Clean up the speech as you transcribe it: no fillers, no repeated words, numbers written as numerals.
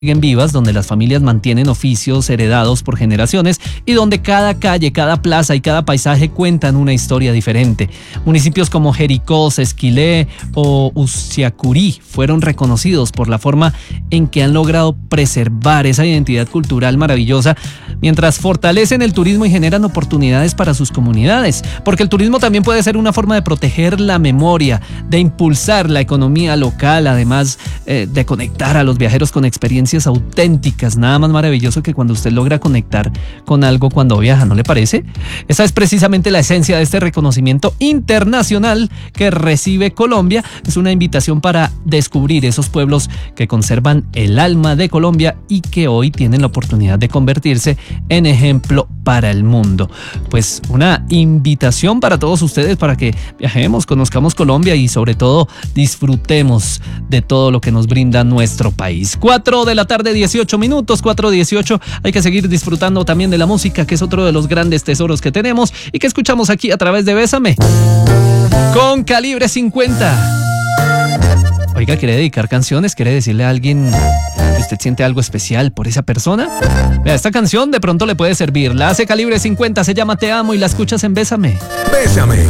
siguen vivas, donde las familias mantienen oficios heredados por generaciones y donde cada calle, cada plaza y cada paisaje cuentan una historia diferente. Municipios como Jericó, Sesquilé o Usiacurí fueron reconocidos por la forma en que han logrado preservar esa identidad cultural maravillosa, mientras fortalecen el turismo y generan oportunidades para sus comunidades, porque el turismo también puede ser una forma de proteger la memoria, de impulsar la economía local, además de conectar a los viajeros con experiencias auténticas. Nada más maravilloso que cuando usted logra conectar con algo cuando viaja, ¿no le parece? Esa es precisamente la esencia de este reconocimiento internacional que recibe Colombia. Es una invitación para descubrir esos pueblos que conservan el alma de Colombia y que hoy tienen la oportunidad de convertirse en ejemplo para el mundo. Pues una invitación para todos ustedes para que viajemos, conozcamos Colombia y sobre todo disfrutemos de todo lo que nos brinda nuestro país. 4 de la tarde, 18 minutos, 4:18. Hay que seguir disfrutando también de la música, que es otro de los grandes tesoros que tenemos y que escuchamos aquí a través de Bésame con Calibre 50. Oiga, ¿quiere dedicar canciones? ¿Quiere decirle a alguien que usted siente algo especial por esa persona? Vea, esta canción de pronto le puede servir. La hace Calibre 50, se llama Te Amo y la escuchas en Bésame. Bésame.